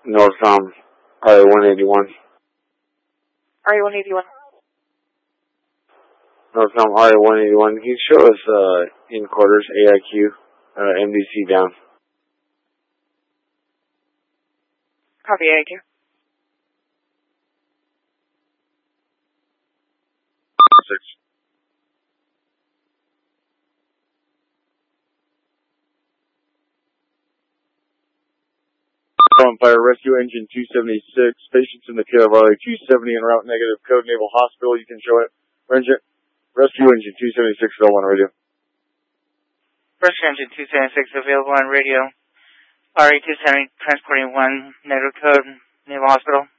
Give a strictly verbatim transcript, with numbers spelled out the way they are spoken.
Northcom, R A one eighty-one. R A one eighty-one. Northcom, R A one eighty-one. Can you show us uh, in quarters, A I Q, uh, M D C down? Copy, A I Q. Six. On fire, rescue engine two seventy-six, patients in the care of R A two seventy en route, negative, code Naval Hospital, you can show it. Ranger, rescue engine two seventy-six, available on radio. Rescue engine two seventy-six, available on radio. R A two seventy, transporting one, negative code, Naval Hospital.